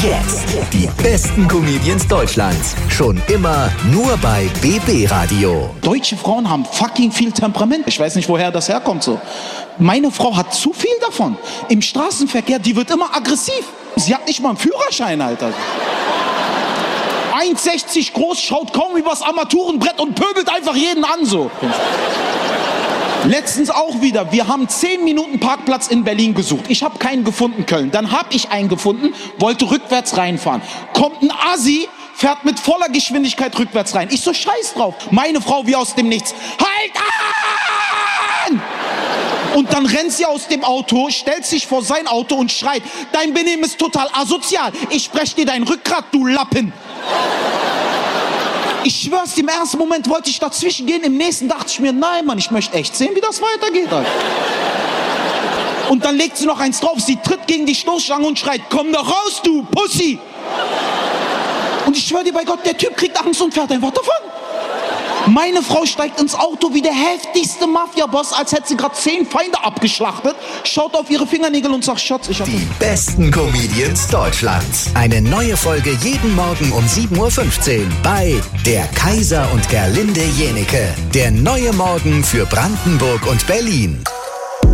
Jetzt die besten Comedians Deutschlands. Schon immer nur bei BB Radio. Deutsche Frauen haben fucking viel Temperament. Ich weiß nicht, woher das herkommt so. Meine Frau hat zu viel davon. Im Straßenverkehr, die wird immer aggressiv. Sie hat nicht mal einen Führerschein, Alter. 1,60 groß, schaut kaum übers Armaturenbrett und pöbelt einfach jeden an so. Letztens auch wieder, wir haben 10 Minuten Parkplatz in Berlin gesucht. Ich habe keinen gefunden, Köln. Dann habe ich einen gefunden, wollte rückwärts reinfahren. Kommt ein Assi, fährt mit voller Geschwindigkeit rückwärts rein. Ich so, scheiß drauf. Meine Frau wie aus dem Nichts. Halt an! Und dann rennt sie aus dem Auto, stellt sich vor sein Auto und schreit, dein Benehmen ist total asozial. Ich brech dir dein Rückgrat, du Lappen. Ich schwör's, im ersten Moment wollte ich dazwischen gehen, im nächsten dachte ich mir, nein, Mann, ich möchte echt sehen, wie das weitergeht. Alter. Und dann legt sie noch eins drauf, sie tritt gegen die Stoßstange und schreit, komm doch raus, du Pussy! Und ich schwör dir bei Gott, der Typ kriegt Angst und fährt einfach davon. Meine Frau steigt ins Auto wie der heftigste Mafia-Boss, als hätte sie gerade 10 Feinde abgeschlachtet, schaut auf ihre Fingernägel und sagt, Schatz, ich hab... Die besten Comedians Deutschlands. Eine neue Folge jeden Morgen um 7.15 Uhr bei Der Kaiser und Gerlinde Jenike. Der neue Morgen für Brandenburg und Berlin.